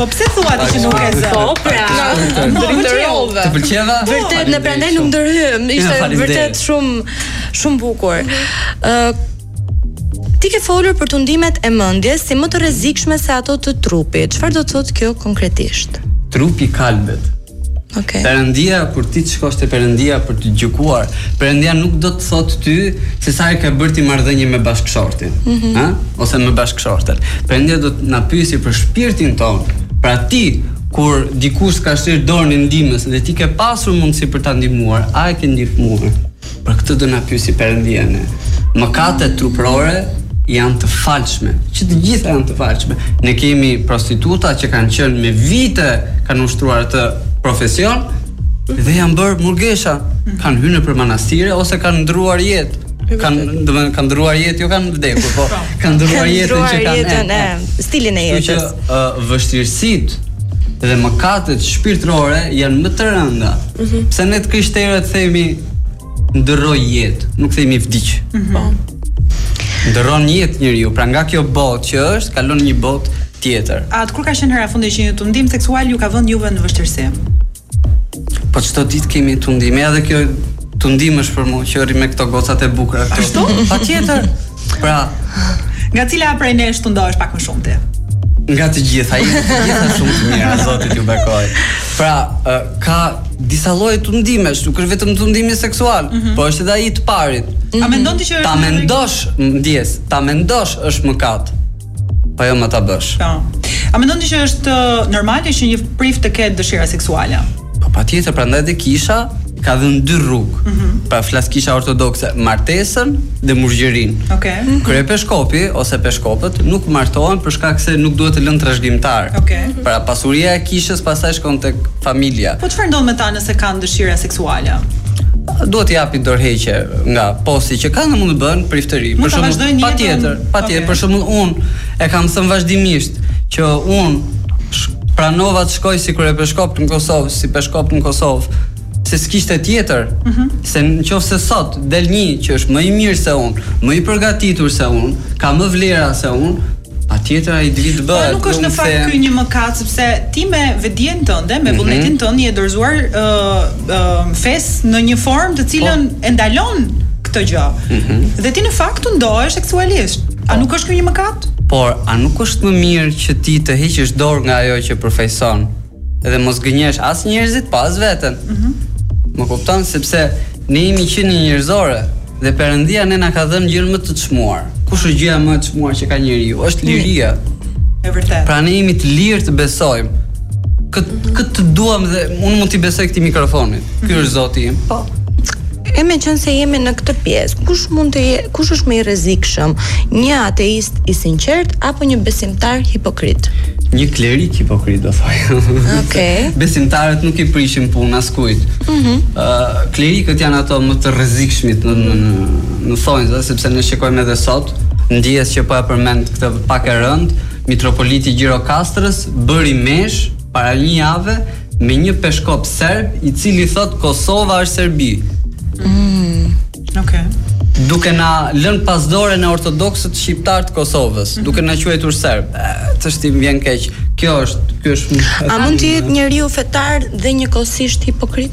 Po pse thua ti që nuk e zë? Po, pra. Të pëlqeva? Vërtet, ne prandaj nuk ndërhyem. Ishte vërtet shumë bukur. Ti ke folur për tundimet e mendjes si më të rrezikshme se ato të trupit. Çfarë do të thotë kjo konkretisht? Trupi kalbet. Okay. Perëndia, kur ti të shkosh te Perëndia për të gjykuar, Perëndia nuk do të thotë ty se sa e ka bërë ti marrëdhënie me bashkëshortin, ose me bashkëshorten. Perëndia do të na pyesi për shpirtin ton. Pra ti, kur dikush ka shtirë dorën e ndihmës dhe ti ke pasur mundësi për ta ndihmuar, a e ke ndihmuar? Për këtë do na pyesi Perëndia ne. Mëkatet truprore janë të falshme, që të gjitha janë të falshme. Ne kemi prostituta që kanë qenë me vite, kanë ushtruar atë profesion dhe janë bërë murgesha, kanë hyrë për manastire ose kanë ndruar jetë. Kanë ndruar jetë, jo kanë vdekur, po kanë ndruar jetën që kanë stilin e jetës. Kështu që vështirësitë dhe mëkatet shpirtërore janë më të rënda. Pse ne të krishterët themi ndërroj jetë, nuk themi vdiq. Ndërron jetë njeriu, pra nga kjo botë që është, kalon një botë tjetër. Atë kur ka qenë hera fundi që një tundim seksual ju ka vënë juve në vështirësi? Po çdo ditë kemi tundime, edhe kjo tundim është për mua që rri me këto gocat e bukura këtu. Ashtu? Patjetër. Pra, nga cila prej nesh tundohesh pak më shumë ti? Nga të gjitha, shumë të mira, Zoti t'ju bekoj. Pra, ka disa lloje tundimesh, nuk është vetëm tundimi seksual, po është edhe ai të parit. A mendon ti që ta mendosh është mëkat. Po jo më ta bësh. Po. A mendon ti që është normale që një prift të ketë dëshira seksuale? Po patjetër, prandaj dhe kisha ka dhënë dy rrugë. Pra flas kisha ortodokse, martesën dhe murgjërinë. Okej. Kryepeshkopi ose peshkopët nuk martohen për shkak se nuk duhet të lënë trashëgimtar. Pra pasuria e kishës pastaj shkon tek familja. Po çfarë ndodh me ta nëse kanë dëshira seksuale? Duhet t'i japi dorëheqje nga posti që kanë mund të bën priftëri. Për shembull, patjetër, për shembull unë e kam thënë vazhdimisht që unë pranova të shkoj si kryepeshkop në Kosovë, si peshkop në Kosovë, se s'kishte tjetër, se nëse sot del një që është më i mirë se unë, më i përgatitur se unë, ka më vlera se unë, patjetër ai drit bëhet. Po nuk është në fakt ky një mëkat sepse ti me vetdijen tënde, me vullnetin tënd je dorëzuar fes në një formë të cilën e ndalon këtë gjë. Dhe ti në fakt tundohesh seksualisht. A nuk është ky një mëkat? Por a nuk është më mirë që ti të heqësh dorë nga ajo që përfaqëson dhe mos gënjesh as njerëzit pas veten? Më kupton, sepse ne jemi qenie njerëzore dhe Perëndia ne na ka dhënë gjën më të çmuar. Kush është gjëja më e çmuar që ka njeriu? Është liria. E vërtet. Pra ne jemi të lirë të besojmë. Këtë duam dhe unë mund t'i besoj këtij mikrofonit. Ky është Zoti im. Po. E me qënë se jemi në këtë pjesë, kush është më i rrezikshëm? Një ateist i sinqert apo një besimtar hipokrit? Një klerik hipokrit do thoj. Besimtarët nuk i prishin punë askujt. Klerikët janë ato më të rrezikshmit në thonjza, sepse ne shikojmë edhe sot, ndjes që po e përmend këtë pak e rënd, mitropoliti Gjirokastrës bëri mesh para një jave me një peshkop serb i cili thot Kosova është Serbi. Duke na lënë pas dore në ortodoksët shqiptar të Kosovës, duke na quajtur serb. Ç'është më vjen keq. Kjo është A mund të jetë njeriu fetar dhe njëkohësisht hipokrit?